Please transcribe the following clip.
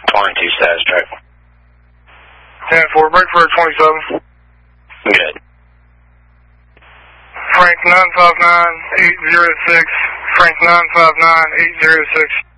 22 status track. 10-4, break for 27. Good. Frank 959-806, Frank 959-806.